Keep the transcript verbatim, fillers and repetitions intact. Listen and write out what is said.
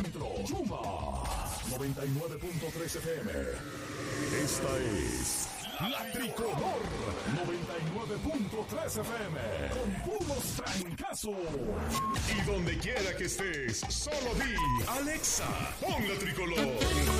Centro, Chuma, noventa y nueve punto tres F M. Esta es La Tricolor, noventa y nueve punto tres F M, con puros trancazos. Y donde quiera que estés, solo di, Alexa, pon La Tricolor.